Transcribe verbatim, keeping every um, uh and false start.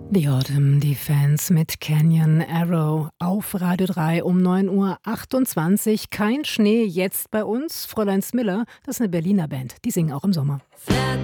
The Autumn Defense mit Canyon Arrow auf Radio drei um neun Uhr achtundzwanzig. Kein Schnee jetzt bei uns. Fräulein Smiller, das ist eine Berliner Band. Die singen auch im Sommer. Flat